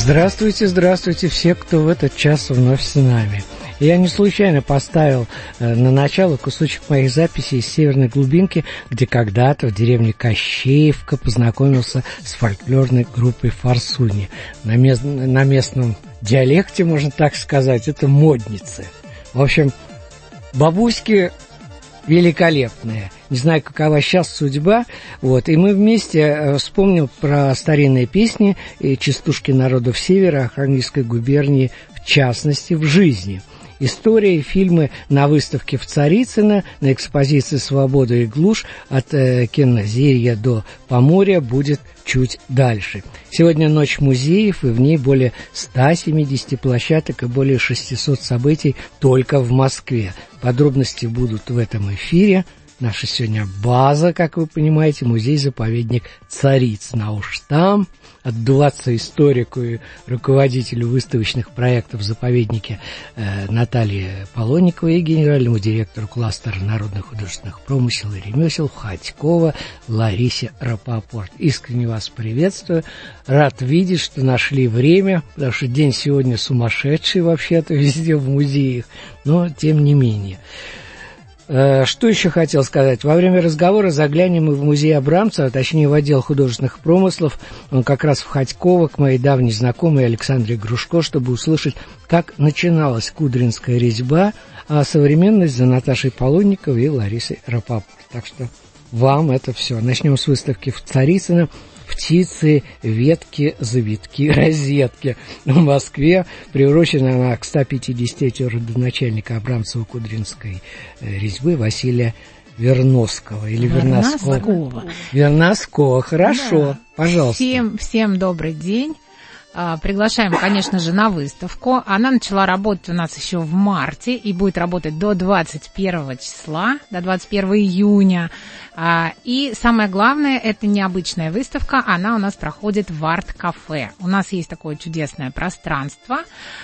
Здравствуйте, здравствуйте все, кто в этот час вновь с нами. Я не случайно поставил на начало кусочек моих записей из Северной глубинки, где когда-то в деревне Кощеевка познакомился с фольклорной группой «Форсуни». На местном диалекте, можно так сказать, это модницы. В общем, бабуськи великолепные. Не знаю, какова сейчас судьба. Вот. И мы вместе вспомним про старинные песни и частушки народов Севера, Архангельской губернии, в частности, в жизни. История и фильмы на выставке в Царицыно, на экспозиции «Свобода и глушь» от Кинозерья до Поморья будет чуть дальше. Сегодня ночь музеев, и в ней более 170 площадок и более 600 событий только в Москве. Подробности будут в этом эфире. Наша сегодня база, как вы понимаете, музей-заповедник Царицыно. А уж там отдуваться историку и руководителю выставочных проектов в заповеднике Наталье Полонниковой и генеральному директору кластера народных художественных промысел и ремесел Ходькова Ларисе Рапопорт. Искренне вас приветствую. Рад видеть, что нашли время, потому что день сегодня сумасшедший вообще-то везде в музеях, но тем не менее. Что еще хотел сказать? Во время разговора заглянем мы в музей Абрамцева, точнее в отдел художественных промыслов. Он как раз в Ходьково к моей давней знакомой Александре Грушко, чтобы услышать, как начиналась кудринская резьба, а современность за Наташей Полонниковой и Ларисой Рапопорт. Так что вам это все. Начнем с выставки в Царицыно. «Птицы, ветки, завитки, розетки». В Москве приурочена она к 150-летию родоначальника Абрамцева-Кудринской резьбы Василия Верновского или Верноскова. Верноскова, хорошо, да. Пожалуйста. Всем добрый день. Приглашаем, конечно же, на выставку. Она начала работать у нас еще в марте и будет работать до 21 числа, до 21 июня. И самое главное, это необычная выставка, она у нас проходит в арт-кафе. У нас есть такое чудесное пространство,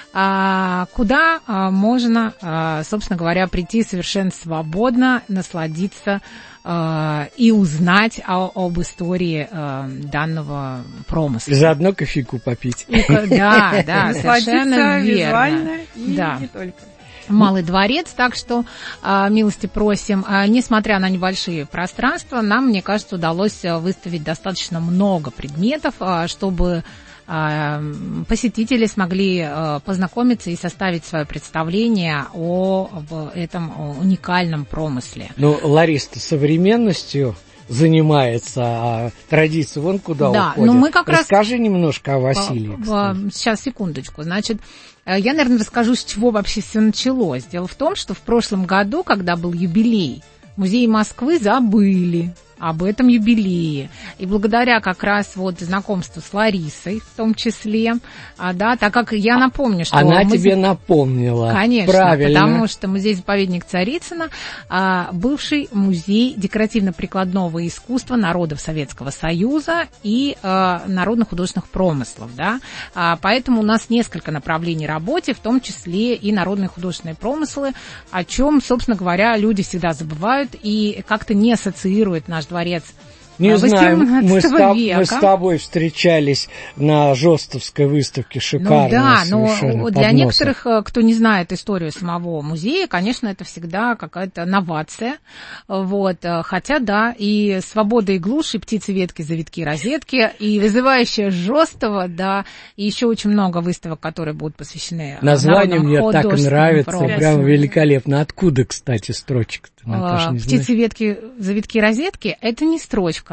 куда можно, собственно говоря, прийти совершенно свободно, насладиться и узнать об истории данного промысла. И заодно кофейку попить. Да, совершенно верно. И не только. Малый дворец, так что милости просим. Несмотря на небольшие пространства, нам, мне кажется, удалось выставить достаточно много предметов, чтобы посетители смогли познакомиться и составить свое представление об этом уникальном промысле. Ну, Лариса, современностью занимается, а традиции вон куда уходят. Но мы как Расскажи немножко о Василии. Сейчас, секундочку. Значит, я, наверное, расскажу, с чего вообще все началось. Дело в том, что в прошлом году, когда был юбилей, музеи Москвы забыли об этом юбилее. И благодаря как раз вот знакомству с Ларисой в том числе, так как я напомню, что... Она тебе напомнила. Конечно, правильно. Потому что музей-заповедник Царицыно, бывший музей декоративно-прикладного искусства народов Советского Союза и народных художественных промыслов. Да? Поэтому у нас несколько направлений работы, в том числе и народные художественные промыслы, о чем, собственно говоря, люди всегда забывают и как-то не ассоциируют наш дворец. Не знаю, мы с тобой встречались на Жостовской выставке, шикарно. Но для некоторых, кто не знает историю самого музея, конечно, это всегда какая-то новация. Вот. Хотя, да, и «Свобода и глушь», и «Птицы, ветки, завитки, розетки», и «Вызывающая Жостова», да, и еще очень много выставок, которые будут посвящены название мне так нравится, промыслам. Прям великолепно. Откуда, кстати, строчка-то, Наташа, не «Птицы, ветки, завитки, розетки» — это не строчка.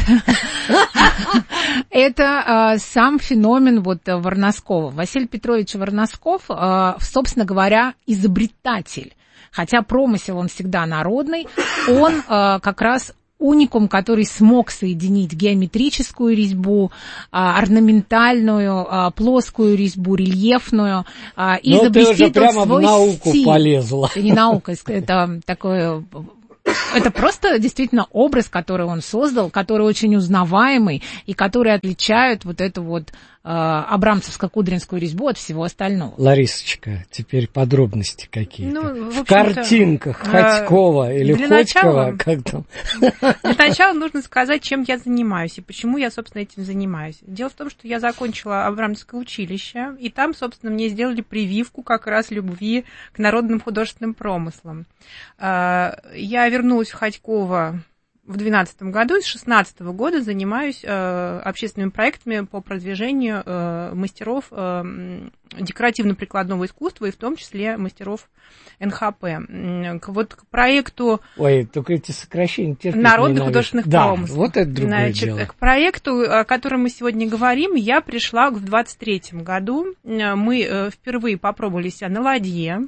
Это сам феномен Верноскова. Василий Петрович Верносков, собственно говоря, изобретатель. Хотя промысел он всегда народный, он как раз уникум, который смог соединить геометрическую резьбу, орнаментальную, плоскую резьбу, рельефную, и изобрести тот свой стиль. Но ты уже прямо в науку полезла. Это не наука, это такое... Это просто действительно образ, который он создал, который очень узнаваемый и который отличает вот эту абрамцевско-кудринскую резьбу от всего остального. Ларисочка, теперь подробности какие-то. Ну, в картинках Ходькова или Ходькова, как там? Для начала нужно сказать, чем я занимаюсь и почему я, собственно, этим занимаюсь. Дело в том, что я закончила Абрамцевское училище, и там, собственно, мне сделали прививку как раз любви к народным художественным промыслам. Я вернулась в Ходькова в 2012 году, и с 2016 года занимаюсь общественными проектами по продвижению мастеров декоративно-прикладного искусства, и в том числе мастеров НХП. Вот к проекту... Ой, только эти сокращения терпеть народных художественных промыслов. Да, вот это другое дело. К проекту, о котором мы сегодня говорим, я пришла в 2023 году. Мы впервые попробовали себя на ладье,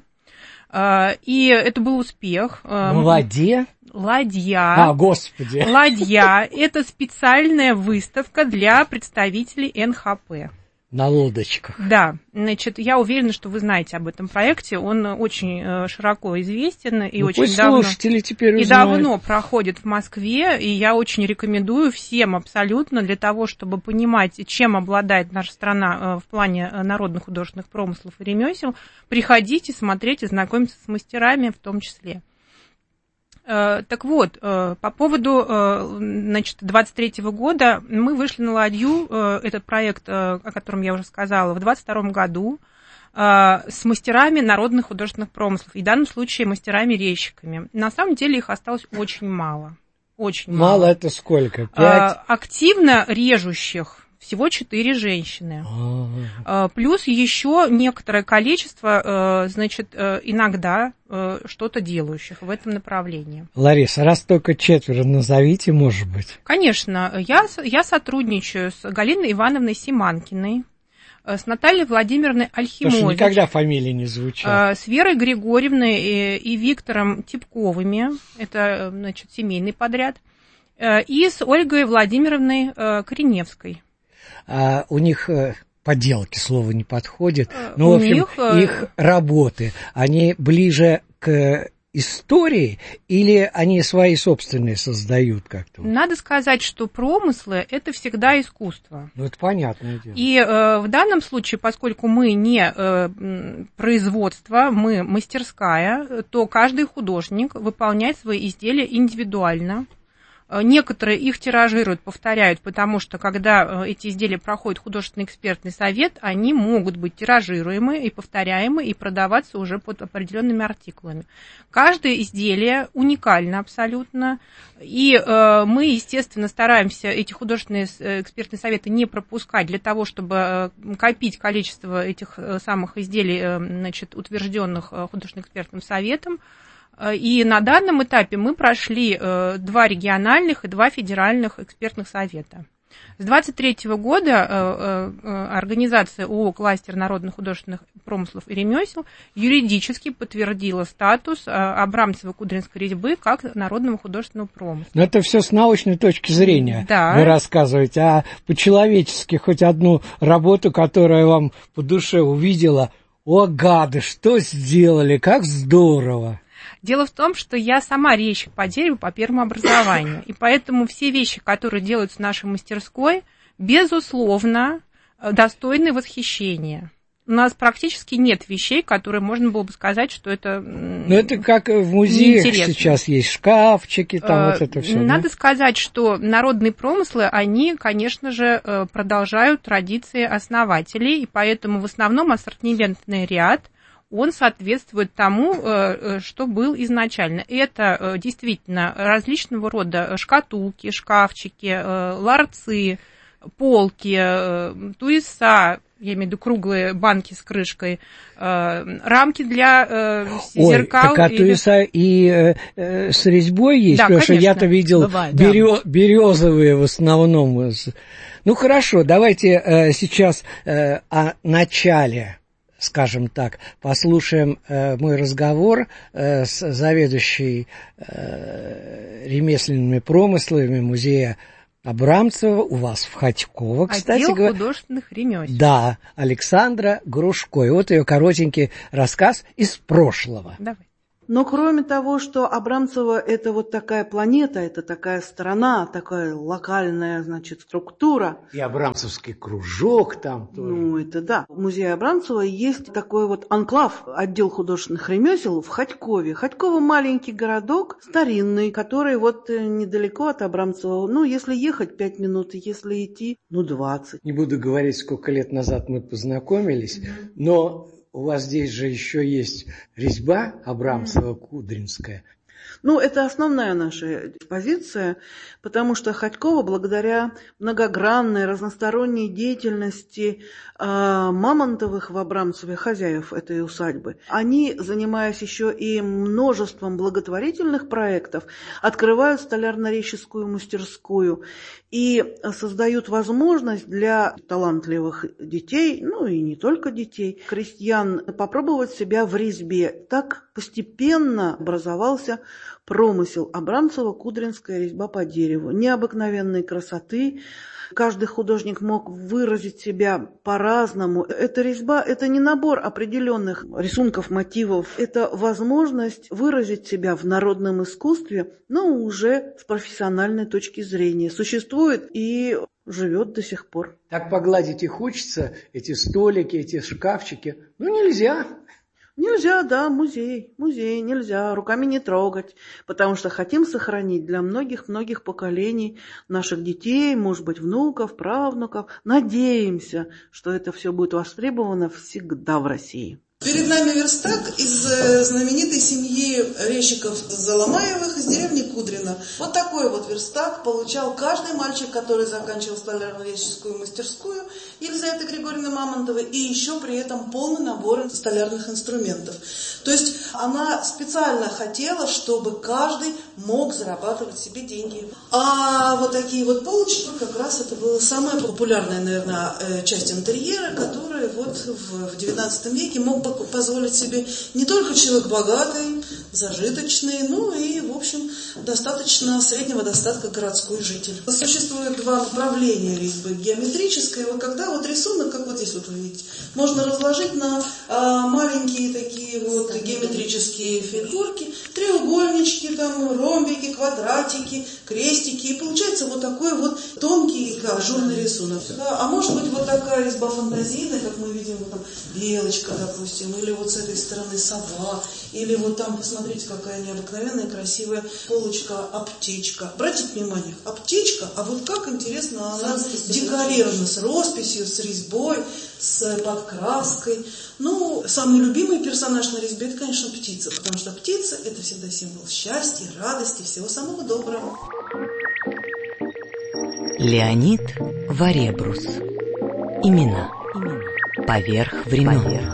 и это был успех. На ладье? Ладья. Господи. Ладья – это специальная выставка для представителей НХП. На лодочках. Да, значит, я уверена, что вы знаете об этом проекте. Он очень широко известен и очень давно, теперь и давно проходит в Москве. И я очень рекомендую всем абсолютно для того, чтобы понимать, чем обладает наша страна в плане народных художественных промыслов и ремесел, приходите, смотреть и знакомиться с мастерами в том числе. Так вот, по поводу, значит, 23-го года мы вышли на ладью, этот проект, о котором я уже сказала, в 22-м году с мастерами народных художественных промыслов, и в данном случае мастерами-резчиками. На самом деле их осталось очень мало. Очень мало. Мало это сколько? 5? Активно режущих всего 4 женщины. Плюс еще некоторое количество, значит, иногда что-то делающих в этом направлении. Лариса, раз только 4, назовите, может быть. Конечно. Я сотрудничаю с Галиной Ивановной Симанкиной, с Натальей Владимировной Альхимович. Потому что никогда фамилии не звучат. С Верой Григорьевной и Виктором Типковыми. Это, значит, семейный подряд. И с Ольгой Владимировной Кореневской. У них поделки, слово не подходит, но, в общем, их работы, они ближе к истории или они свои собственные создают как-то? Надо сказать, что промыслы – это всегда искусство. Ну, это понятное дело. И в данном случае, поскольку мы не производство, мы мастерская, то каждый художник выполняет свои изделия индивидуально. Некоторые их тиражируют, повторяют, потому что когда эти изделия проходят художественный экспертный совет, они могут быть тиражируемы и повторяемы и продаваться уже под определенными артикулами. Каждое изделие уникально абсолютно, и мы, естественно, стараемся эти художественные экспертные советы не пропускать для того, чтобы копить количество этих самых изделий, значит, утвержденных художественным экспертным советом. И на данном этапе мы прошли 2 региональных и 2 федеральных экспертных совета. С 2023 года организация ООО «Кластер народных художественных промыслов и ремесел» юридически подтвердила статус Абрамцево-Кудринской резьбы как народного художественного промысла. Но это все с научной точки зрения, да. Вы рассказываете, а по-человечески хоть одну работу, которая вам по душе увидела, о, гады, что сделали, как здорово! Дело в том, что я сама резчик по дереву по первому образованию, и поэтому все вещи, которые делаются в нашей мастерской, безусловно, достойны восхищения. У нас практически нет вещей, которые можно было бы сказать, что это Ну, это как в музеях сейчас есть шкафчики, там вот это все. Надо сказать, что народные промыслы, они, конечно же, продолжают традиции основателей, и поэтому в основном ассортиментный ряд он соответствует тому, что был изначально. Это действительно различного рода шкатулки, шкафчики, ларцы, полки, туеса, я имею в виду круглые банки с крышкой, рамки для зеркал. Ой, так туеса и с резьбой есть, да, потому конечно. Что я-то видел березовые в основном. Ну, хорошо, давайте сейчас о начале, скажем так, послушаем мой разговор с заведующей ремесленными промыслами музея Абрамцева у вас в Ходьково, кстати говоря. Отдел художественных ремесел. Да, Александра Грушко. И вот ее коротенький рассказ из прошлого. Давай. Но кроме того, что Абрамцево – это вот такая планета, это такая страна, такая локальная, значит, структура. И Абрамцевский кружок там тоже. Ну, это да. В музее Абрамцева есть такой вот анклав, отдел художественных ремесел в Ходькове. Ходьково – маленький городок, старинный, который вот недалеко от Абрамцева. Ну, если ехать 5 минут, если идти, 20. Не буду говорить, сколько лет назад мы познакомились, но у вас здесь же еще есть резьба Абрамцева-Кудринская. Ну, это основная наша позиция, потому что Ходьково, благодаря многогранной, разносторонней деятельности Мамонтовых в Абрамцеве, хозяев этой усадьбы, они, занимаясь еще и множеством благотворительных проектов, открывают столярно-резческую мастерскую и создают возможность для талантливых детей, ну и не только детей, крестьян, попробовать себя в резьбе. Так постепенно образовался промысел Абрамцева-Кудринская резьба по дереву. Необыкновенной красоты. Каждый художник мог выразить себя по-разному. Эта резьба – это не набор определенных рисунков, мотивов. Это возможность выразить себя в народном искусстве, но уже с профессиональной точки зрения. Существует и живет до сих пор. Так погладить и хочется, эти столики, эти шкафчики. Ну, нельзя. Нельзя, да, музей нельзя, руками не трогать, потому что хотим сохранить для многих-многих поколений наших детей, может быть, внуков, правнуков. Надеемся, что это все будет востребовано всегда в России. Перед нами верстак из знаменитой семьи резчиков Заломаевых из деревни Кудрино. Вот такой вот верстак получал каждый мальчик, который заканчивал столярно-резческую мастерскую Елизаветы Григорьевны Мамонтовой, и еще при этом полный набор столярных инструментов. То есть она специально хотела, чтобы каждый мог зарабатывать себе деньги. А вот такие вот полочки, как раз это была самая популярная, наверное, часть интерьера, которая вот в XIX веке мог позволить себе не только человек богатый, зажиточный, ну и, в общем, достаточно среднего достатка городской житель. Существует два направления резьбы. Геометрическая, вот когда вот рисунок, как вот здесь вот вы видите, можно разложить на маленькие такие вот геометрические фигурки, треугольнички, там, ромбики, квадратики, крестики, и получается вот такой вот тонкий ажурный рисунок. Да, а может быть вот такая резьба фантазийная, как мы видим, вот там белочка, допустим, или вот с этой стороны сова, или вот там, посмотрите, какая необыкновенная красивая полочка-аптечка. Обратите внимание, аптечка, а вот как интересно она декорирована, с росписью, с резьбой, с подкраской. Ну, самый любимый персонаж на резьбе – это, конечно, птица, потому что птица – это всегда символ счастья, радости, всего самого доброго. Леонид Варебрус. Имена. Поверх времен.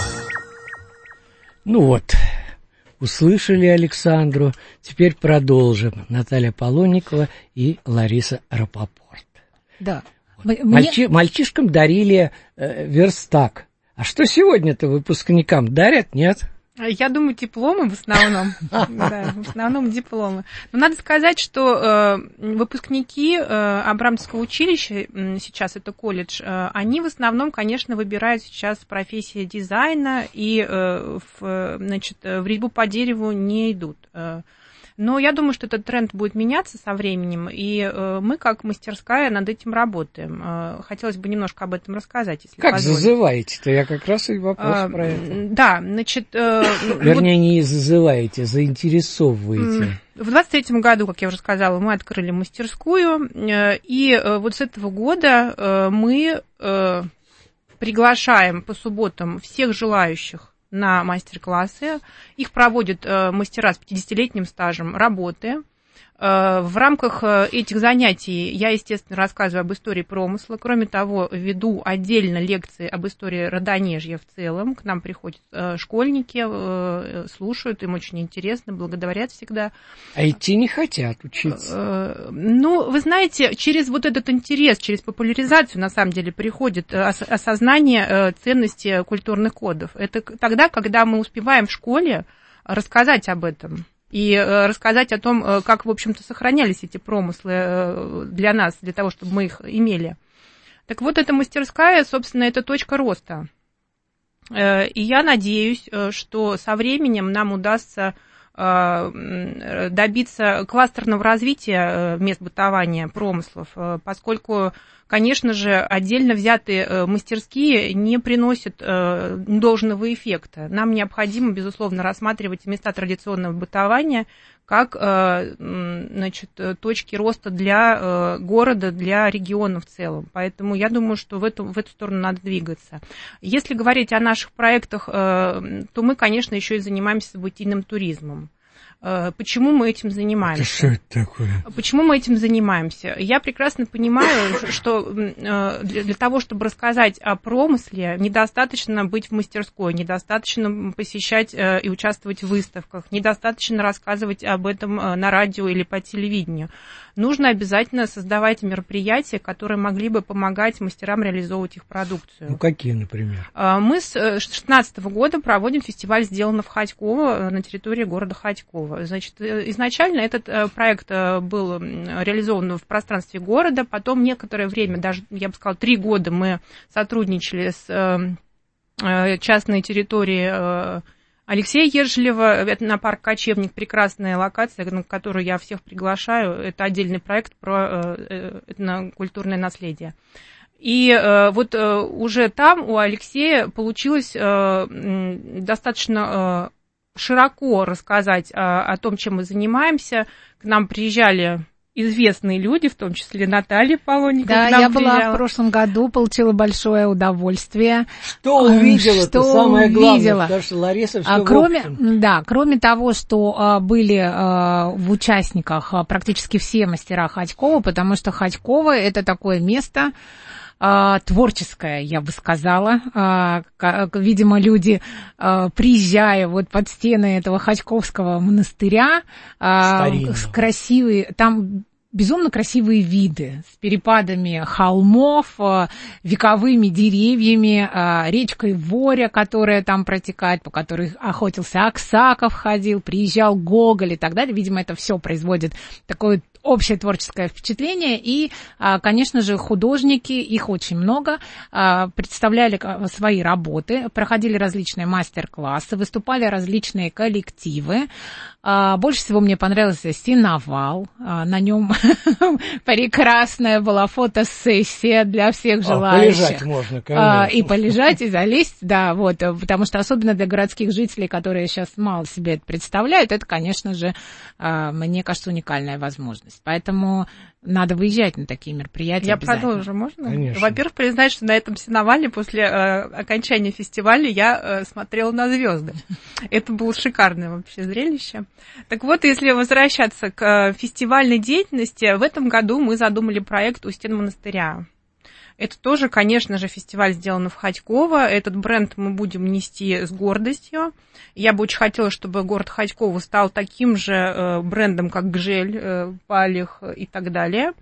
Ну вот, услышали Александру, теперь продолжим. Наталья Полонникова и Лариса Рапопорт. Да. Мальчишкам дарили верстак. А что сегодня-то выпускникам дарят, нет? Я думаю, дипломы в основном. Да, в основном дипломы. Но надо сказать, что выпускники Абрамцевского училища, сейчас это колледж, они в основном, конечно, выбирают сейчас профессию дизайна и в резьбу по дереву не идут. Но я думаю, что этот тренд будет меняться со временем, и мы, как мастерская, над этим работаем. Хотелось бы немножко об этом рассказать, если как позволите. Зазываете-то? Я как раз и вопрос про это. Да, значит... Вернее, не зазываете, заинтересовываете. В 23-м году, как я уже сказала, мы открыли мастерскую, и вот с этого года мы приглашаем по субботам всех желающих на мастер-классы. Их проводят мастера с 50-летним стажем работы. В рамках этих занятий я, естественно, рассказываю об истории промысла. Кроме того, веду отдельно лекции об истории Родонежья в целом. К нам приходят школьники, слушают, им очень интересно, благодарят всегда. А идти не хотят учиться? Ну, вы знаете, через вот этот интерес, через популяризацию, на самом деле, приходит осознание ценности культурных кодов. Это тогда, когда мы успеваем в школе рассказать об этом. И рассказать о том, как, в общем-то, сохранялись эти промыслы для нас, для того, чтобы мы их имели. Так вот, эта мастерская, собственно, это точка роста. И я надеюсь, что со временем нам удастся добиться кластерного развития мест бытования, промыслов, поскольку, конечно же, отдельно взятые мастерские не приносят должного эффекта. Нам необходимо, безусловно, рассматривать места традиционного бытования как, значит, точки роста для города, для региона в целом. Поэтому я думаю, что в эту сторону надо двигаться. Если говорить о наших проектах, то мы, конечно, еще и занимаемся событийным туризмом. Почему мы этим занимаемся? Что это такое? Почему мы этим занимаемся? Я прекрасно понимаю, что для того, чтобы рассказать о промысле, недостаточно быть в мастерской, недостаточно посещать и участвовать в выставках, недостаточно рассказывать об этом на радио или по телевидению. Нужно обязательно создавать мероприятия, которые могли бы помогать мастерам реализовывать их продукцию. Ну, какие, например? Мы с 2016 года проводим фестиваль «Сделано в Хотьково» на территории города Хотьково. Значит, изначально этот проект был реализован в пространстве города, потом некоторое время, даже, я бы сказала, 3 года мы сотрудничали с частной территорией Алексея Ержелева, это на парк Кочевник, прекрасная локация, на которую я всех приглашаю. Это отдельный проект про культурное наследие. И вот уже там у Алексея получилось достаточно широко рассказать о том, чем мы занимаемся. К нам приезжали известные люди, в том числе Наталья Полонникова. Да, я была в прошлом году, получила большое удовольствие. Что увидела, это самое главное, потому что Лариса все кроме того, что были в участниках практически все мастера Хотькова, потому что Хотьково — это такое место творческое, я бы сказала. Видимо, люди, приезжая вот под стены этого Хотьковского монастыря, с красивой, там безумно красивые виды с перепадами холмов, вековыми деревьями, речкой Воря, которая там протекает, по которой охотился Аксаков, ходил, приезжал Гоголь и так далее. Видимо, это все производит такое общее творческое впечатление. И, конечно же, художники, их очень много, представляли свои работы, проходили различные мастер-классы, выступали различные коллективы. Больше всего мне понравился сеновал. На нем прекрасная была фотосессия для всех желающих. Полежать можно, конечно. И полежать, и залезть, да, вот, потому что особенно для городских жителей, которые сейчас мало себе это представляют, это, конечно же, мне кажется, уникальная возможность. Поэтому надо выезжать на такие мероприятия. Я продолжу, можно? Конечно. Во-первых, признать, что на этом сеновале после окончания фестиваля я смотрела на звезды. Это было шикарное вообще зрелище. Так вот, если возвращаться к фестивальной деятельности, в этом году мы задумали проект «У стен монастыря». Это тоже, конечно же, фестиваль «Сделано в Хотьково». Этот бренд мы будем нести с гордостью. Я бы очень хотела, чтобы город Хотьково стал таким же брендом, как Гжель, Палих и так далее.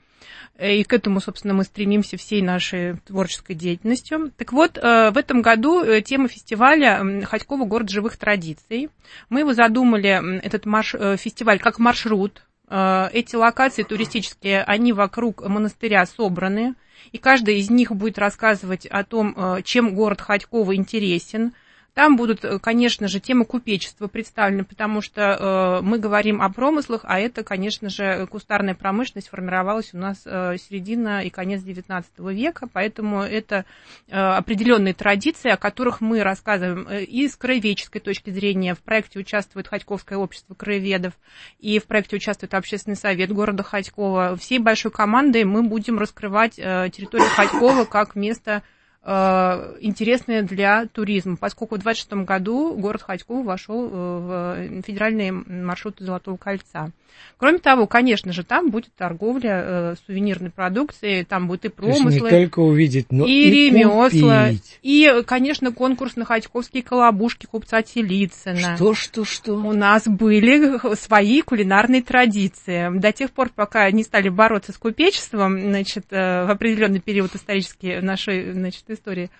И к этому, собственно, мы стремимся всей нашей творческой деятельностью. Так вот, в этом году тема фестиваля «Хотьково. Город живых традиций». Мы его задумали, этот фестиваль, как маршрут. Эти локации туристические, они вокруг монастыря собраны. И каждая из них будет рассказывать о том, чем город Хотьково интересен. Там будут, конечно же, темы купечества представлены, потому что мы говорим о промыслах, а это, конечно же, кустарная промышленность формировалась у нас середина и конец XIX века, поэтому это определенные традиции, о которых мы рассказываем и с краеведческой точки зрения. В проекте участвует Хотьковское общество краеведов, и в проекте участвует Общественный совет города Хотьково. Всей большой командой мы будем раскрывать территорию Хотьково как место интересное для туризма, поскольку в 2026 году город Хотьково вошел в федеральные маршруты Золотого кольца. Кроме того, конечно же, там будет торговля сувенирной продукцией, там будет и промыслы, не только увидеть, но и ремесла, купить. И, конечно, конкурс на хотьковские колобушки купца Телицына. Что? У нас были свои кулинарные традиции. До тех пор, пока не стали бороться с купечеством, значит, в определенный период исторический нашей, значит, истории,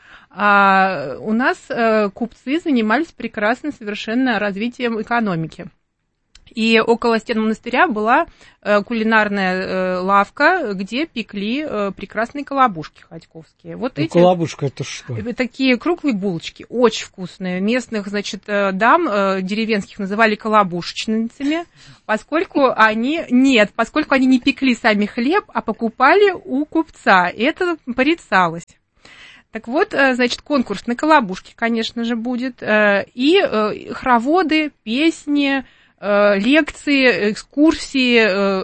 у нас купцы занимались прекрасным совершенно развитием экономики. И около стен монастыря была кулинарная лавка, где пекли прекрасные колобушки ходьковские. Вот эти колобушка это что? Такие круглые булочки, очень вкусные. Местных, значит, дам деревенских называли колобушечницами, поскольку они не пекли сами хлеб, а покупали у купца. И это порицалось. Так вот, значит, конкурс на колобушки, конечно же, будет. И хороводы, песни, лекции, экскурсии,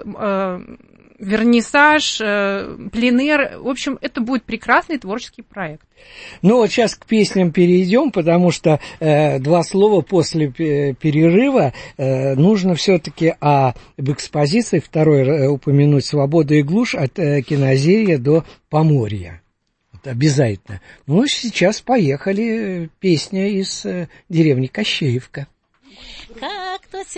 вернисаж, пленэр. В общем, это будет прекрасный творческий проект. Ну, вот сейчас к песням перейдем, потому что два слова после перерыва нужно все-таки об экспозиции второй упомянуть «Свобода и глушь» от Кинозерья до Поморья. Вот, обязательно. Ну, сейчас поехали, песня из деревни Кощеевка.